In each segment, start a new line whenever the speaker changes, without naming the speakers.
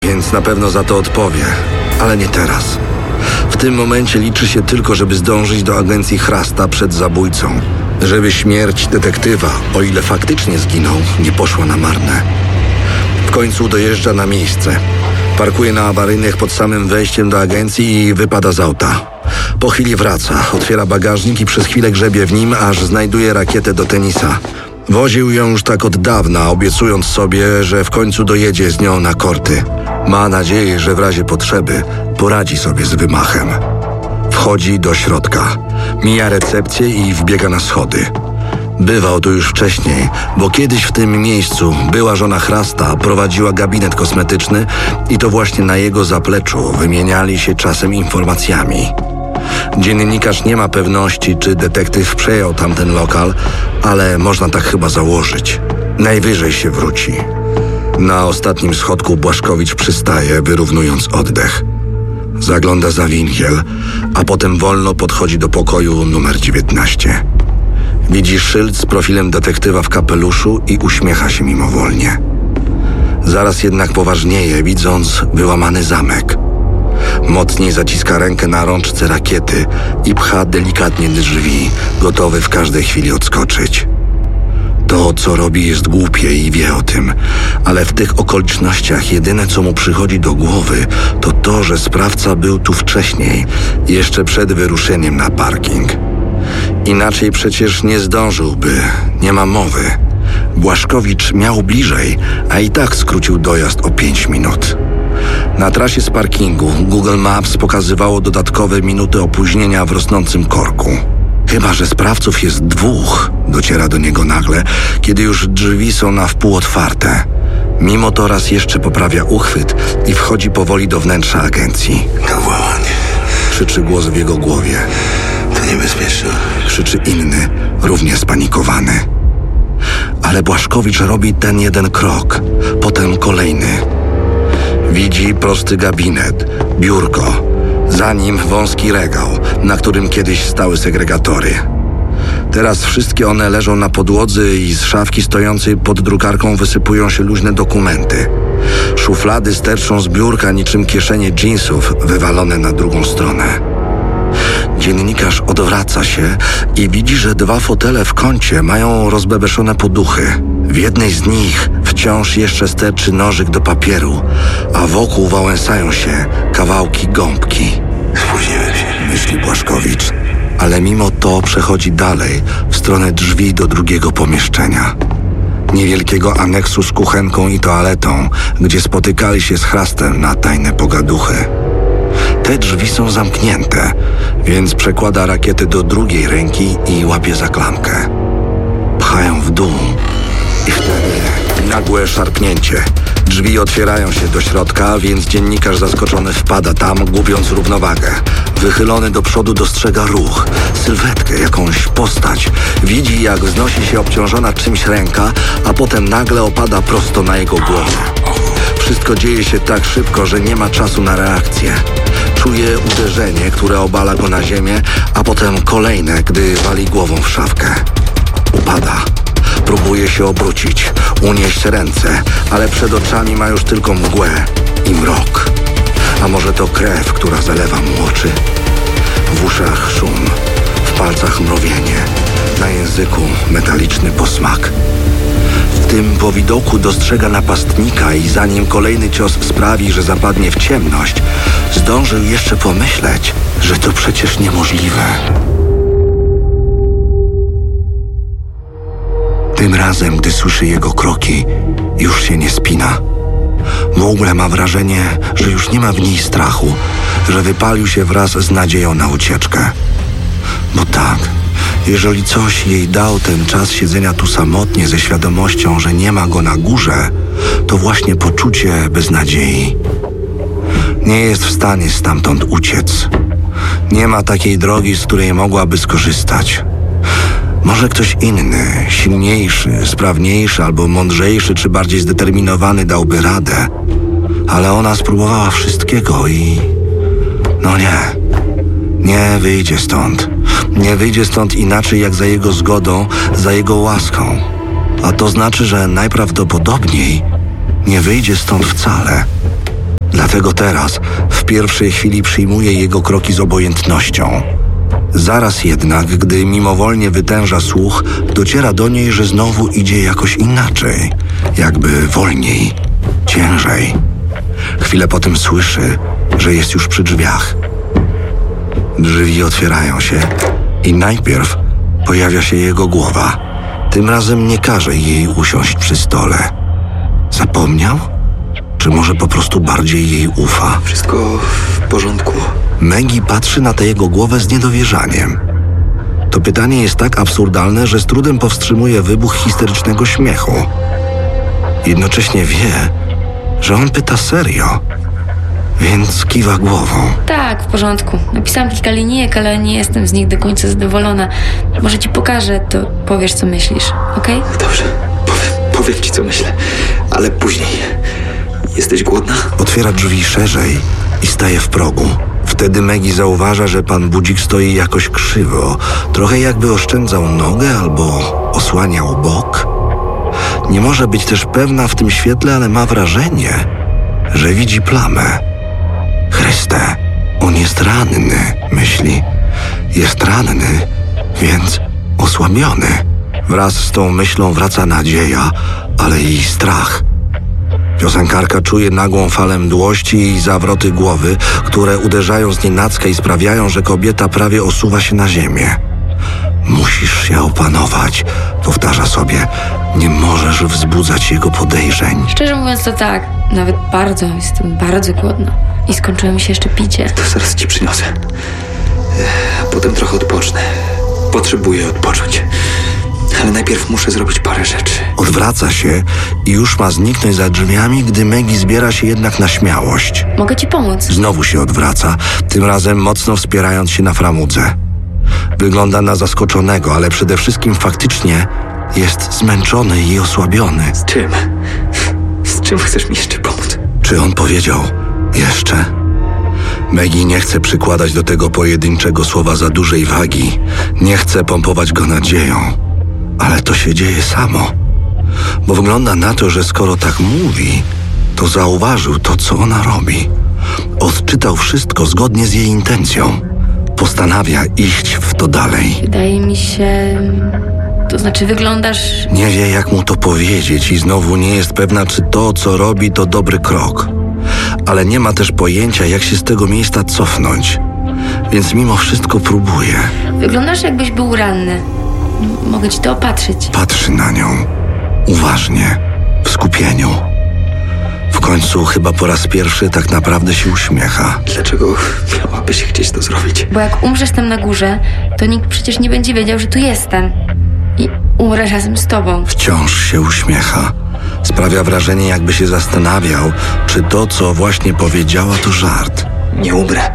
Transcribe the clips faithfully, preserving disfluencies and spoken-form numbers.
więc na pewno za to odpowie. Ale nie teraz. W tym momencie liczy się tylko, żeby zdążyć do agencji Hrasta przed zabójcą. Żeby śmierć detektywa, o ile faktycznie zginął, nie poszła na marne. W końcu dojeżdża na miejsce. Parkuje na awaryjnych pod samym wejściem do agencji i wypada z auta. Po chwili wraca, otwiera bagażnik i przez chwilę grzebie w nim, aż znajduje rakietę do tenisa. Woził ją już tak od dawna, obiecując sobie, że w końcu dojedzie z nią na korty. Ma nadzieję, że w razie potrzeby poradzi sobie z wymachem. Wchodzi do środka, mija recepcję i wbiega na schody. Bywał tu już wcześniej, bo kiedyś w tym miejscu była żona Hrasta, prowadziła gabinet kosmetyczny i to właśnie na jego zapleczu wymieniali się czasem informacjami. Dziennikarz nie ma pewności, czy detektyw przejął tamten lokal, ale można tak chyba założyć. Najwyżej się wróci. Na ostatnim schodku Błaszkowicz przystaje, wyrównując oddech. Zagląda za winkiel, a potem wolno podchodzi do pokoju numer dziewiętnaście. Widzi szyld z profilem detektywa w kapeluszu i uśmiecha się mimowolnie. Zaraz jednak poważnieje, widząc wyłamany zamek. Mocniej zaciska rękę na rączce rakiety i pcha delikatnie drzwi, gotowy w każdej chwili odskoczyć. To, co robi, jest głupie i wie o tym, ale w tych okolicznościach jedyne, co mu przychodzi do głowy, to to, że sprawca był tu wcześniej, jeszcze przed wyruszeniem na parking. Inaczej przecież nie zdążyłby, nie ma mowy. Błaszkowicz miał bliżej, a i tak skrócił dojazd o pięć minut. Na trasie z parkingu Google Maps pokazywało dodatkowe minuty opóźnienia w rosnącym korku. Chyba że sprawców jest dwóch, dociera do niego nagle, kiedy już drzwi są na wpół otwarte. Mimo to raz jeszcze poprawia uchwyt i wchodzi powoli do wnętrza agencji.
Gałąź.
Krzyczy głos w jego głowie.
To niebezpieczne.
Krzyczy inny, równie spanikowany. Ale Błaszkowicz robi ten jeden krok, potem kolejny. Widzi prosty gabinet, biurko, za nim wąski regał, na którym kiedyś stały segregatory. Teraz wszystkie one leżą na podłodze i z szafki stojącej pod drukarką wysypują się luźne dokumenty. Szuflady sterczą z biurka niczym kieszenie dżinsów wywalone na drugą stronę. Dziennikarz odwraca się i widzi, że dwa fotele w kącie mają rozbebeszone poduchy. W jednej z nich wciąż jeszcze sterczy nożyk do papieru, a wokół wałęsają się kawałki gąbki.
Spóźniłem się.
Myśli Błaszkowicz, ale mimo to przechodzi dalej, w stronę drzwi do drugiego pomieszczenia. Niewielkiego aneksu z kuchenką i toaletą, gdzie spotykali się z Hrastem na tajne pogaduchy. Te drzwi są zamknięte, więc przekłada rakietę do drugiej ręki i łapie za klamkę. Pchają w dół i wtedy nagłe szarpnięcie. Drzwi otwierają się do środka, więc dziennikarz zaskoczony wpada tam, gubiąc równowagę. Wychylony do przodu dostrzega ruch, sylwetkę, jakąś postać. Widzi, jak wznosi się obciążona czymś ręka, a potem nagle opada prosto na jego głowę. Wszystko dzieje się tak szybko, że nie ma czasu na reakcję. Czuje uderzenie, które obala go na ziemię, a potem kolejne, gdy wali głową w szafkę. Upada. Próbuje się obrócić, unieść ręce, ale przed oczami ma już tylko mgłę i mrok. A może to krew, która zalewa mu oczy? W uszach szum, w palcach mrowienie, na języku metaliczny posmak. W tym powidoku dostrzega napastnika i zanim kolejny cios sprawi, że zapadnie w ciemność, zdążył jeszcze pomyśleć, że to przecież niemożliwe. Tym razem, gdy słyszy jego kroki, już się nie spina. W ogóle ma wrażenie, że już nie ma w niej strachu, że wypalił się wraz z nadzieją na ucieczkę. Bo tak, jeżeli coś jej dał ten czas siedzenia tu samotnie ze świadomością, że nie ma go na górze, to właśnie poczucie beznadziei. Nie jest w stanie stamtąd uciec. Nie ma takiej drogi, z której mogłaby skorzystać. Może ktoś inny, silniejszy, sprawniejszy albo mądrzejszy czy bardziej zdeterminowany dałby radę, ale ona spróbowała wszystkiego i... no nie, nie wyjdzie stąd. Nie wyjdzie stąd inaczej jak za jego zgodą, za jego łaską. A to znaczy, że najprawdopodobniej nie wyjdzie stąd wcale. Dlatego teraz, w pierwszej chwili przyjmuje jego kroki z obojętnością. Zaraz jednak, gdy mimowolnie wytęża słuch, dociera do niej, że znowu idzie jakoś inaczej, jakby wolniej, ciężej. Chwilę potem słyszy, że jest już przy drzwiach. Drzwi otwierają się i najpierw pojawia się jego głowa. Tym razem nie każe jej usiąść przy stole. Zapomniał? Czy może po prostu bardziej jej ufa?
Wszystko w porządku.
Maggie patrzy na tę jego głowę z niedowierzaniem. To pytanie jest tak absurdalne, że z trudem powstrzymuje wybuch histerycznego śmiechu. Jednocześnie wie, że on pyta serio, więc kiwa głową.
Tak, w porządku. Napisałam kilka linijek, ale nie jestem z nich do końca zadowolona. Może ci pokażę, to powiesz, co myślisz, okej? Okay?
Dobrze, powiem, powiem ci, co myślę, ale później. Jesteś głodna?
Otwiera drzwi szerzej i staje w progu. Wtedy Maggie zauważa, że pan budzik stoi jakoś krzywo, trochę jakby oszczędzał nogę albo osłaniał bok. Nie może być też pewna w tym świetle, ale ma wrażenie, że widzi plamę. Chryste, on jest ranny, myśli. Jest ranny, więc osłabiony. Wraz z tą myślą wraca nadzieja, ale i strach. Piosenkarka czuje nagłą falę mdłości i zawroty głowy, które uderzają znienacka i sprawiają, że kobieta prawie osuwa się na ziemię. Musisz się opanować, powtarza sobie. Nie możesz wzbudzać jego podejrzeń.
Szczerze mówiąc to tak, nawet bardzo, jestem bardzo głodna. I skończyło mi się jeszcze picie.
To zaraz ci przyniosę. Potem trochę odpocznę. Potrzebuję odpocząć. Ale najpierw muszę zrobić parę rzeczy.
Odwraca się i już ma zniknąć za drzwiami, gdy Maggie zbiera się jednak na śmiałość.
Mogę ci pomóc.
Znowu się odwraca, tym razem mocno wspierając się na framudze. Wygląda na zaskoczonego, ale przede wszystkim faktycznie jest zmęczony i osłabiony.
Z czym? Z czym chcesz mi jeszcze pomóc?
Czy on powiedział jeszcze? Maggie nie chce przykładać do tego pojedynczego słowa za dużej wagi. Nie chce pompować go nadzieją. Ale to się dzieje samo. Bo wygląda na to, że skoro tak mówi, to zauważył to, co ona robi. Odczytał wszystko zgodnie z jej intencją. Postanawia iść w to dalej.
Wydaje mi się... To znaczy wyglądasz...
Nie wie, jak mu to powiedzieć i znowu nie jest pewna, czy to, co robi, to dobry krok. Ale nie ma też pojęcia, jak się z tego miejsca cofnąć. Więc mimo wszystko próbuje.
Wyglądasz, jakbyś był ranny. Mogę ci to opatrzyć.
Patrzy na nią. Uważnie. W skupieniu. W końcu chyba po raz pierwszy tak naprawdę się uśmiecha.
Dlaczego miałabyś chcieć to zrobić?
Bo jak umrzesz tam na górze, to nikt przecież nie będzie wiedział, że tu jestem. I umrę razem z tobą.
Wciąż się uśmiecha. Sprawia wrażenie, jakby się zastanawiał, czy to, co właśnie powiedziała, to żart.
Nie umrę.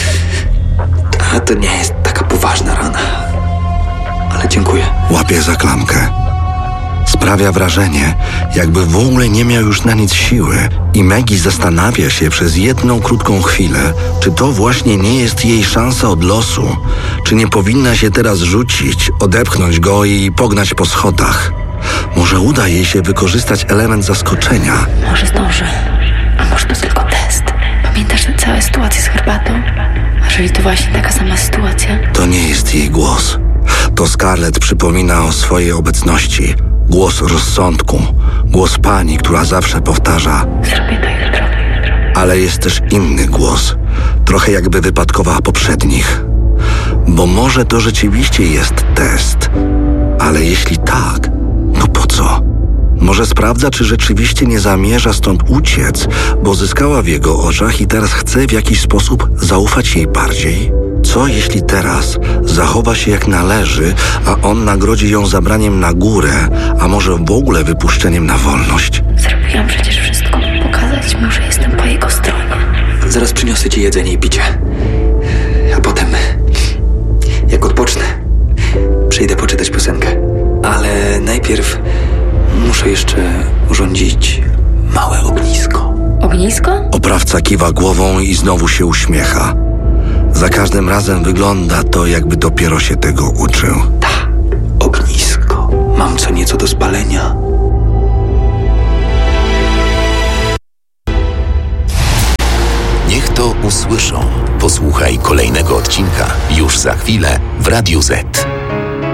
A to nie jest taka poważna rana. Ale dziękuję.
Łapie za klamkę. Sprawia wrażenie, jakby w ogóle nie miał już na nic siły i Maggie zastanawia się przez jedną krótką chwilę, czy to właśnie nie jest jej szansa od losu, czy nie powinna się teraz rzucić, odepchnąć go i pognać po schodach. Może uda jej się wykorzystać element zaskoczenia.
Może zdążę, a może to tylko test. Pamiętasz tę całą sytuację z herbatą? A jeżeli to właśnie taka sama sytuacja?
To nie jest jej głos. To Scarlett przypomina o swojej obecności. Głos rozsądku. Głos pani, która zawsze powtarza:
Zrobię to jutro.
Ale jest też inny głos. Trochę jakby wypadkowa poprzednich. Bo może to rzeczywiście jest test. Ale jeśli tak, to po co? Może sprawdza, czy rzeczywiście nie zamierza stąd uciec, bo zyskała w jego oczach i teraz chce w jakiś sposób zaufać jej bardziej? Co jeśli teraz zachowa się jak należy, a on nagrodzi ją zabraniem na górę, a może w ogóle wypuszczeniem na wolność?
Zrobiłam przecież wszystko, by pokazać mu, że jestem po jego stronie.
Zaraz przyniosę ci jedzenie i picie. A potem, jak odpocznę, przyjdę poczytać piosenkę. Ale najpierw muszę jeszcze urządzić małe ognisko.
Ognisko?
Oprawca kiwa głową i znowu się uśmiecha. Za każdym razem wygląda to, jakby dopiero się tego uczył.
Ta, ognisko. Mam co nieco do spalenia.
to usłyszą? Posłuchaj kolejnego odcinka już za chwilę w Radiu Z.